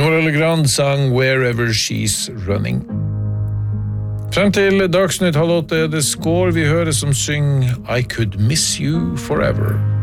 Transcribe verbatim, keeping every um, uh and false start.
Nora Legrand sang Wherever She's Running. Frem til Dagsnytt halv åtte er det Skår vi hører som syng I Could Miss You Forever.